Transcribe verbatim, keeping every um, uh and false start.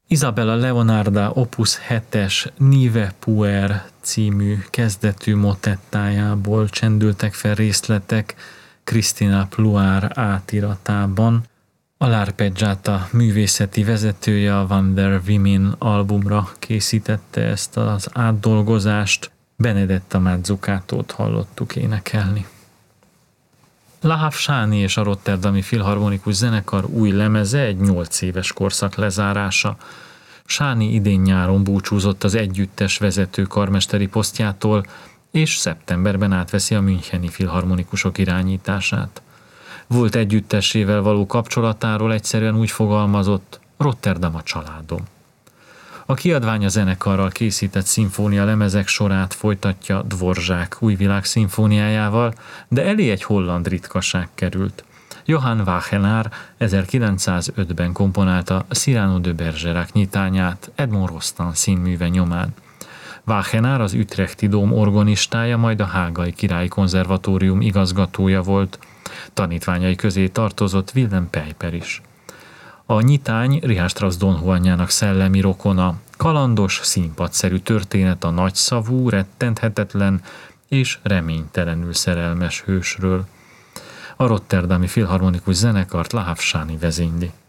Isabella Leonarda Opus hetes Nive Puer című kezdetű motettájából csendültek fel részletek Cristina Pluár átiratában. A L'Arpeggiata művészeti vezetője a Wonder Women albumra készítette ezt az átdolgozást, Benedetta Mazzucatót hallottuk énekelni. Lahav Sáni és a Rotterdami Filharmonikus Zenekar új lemeze egy nyolc éves korszak lezárása. Sáni idén nyáron búcsúzott az együttes vezető karmesteri posztjától, és szeptemberben átveszi a müncheni filharmonikusok irányítását. Volt együttesével való kapcsolatáról egyszerűen úgy fogalmazott: Rotterdam a családom. A kiadvány a zenekarral készített szimfónia lemezek sorát folytatja Dvorzsák újvilág szimfóniájával, de elé egy holland ritkaság került. Johann Wagenaar ezerkilencszázötben komponálta Cyrano de Bergerac nyitányát Edmond Rostand színműve nyomán. Wagenaar az Utrechti Dóm organistája, majd a Hágai Királyi Konzervatórium igazgatója volt. Tanítványai közé tartozott Wilhelm Peiper is. A nyitány Richard Strauss Don Juanjának szellemi rokona, kalandos, színpadszerű történet a nagyszavú, rettenthetetlen és reménytelenül szerelmes hősről. A Rotterdami Filharmonikus Zenekart Lahav Sáni vezényli.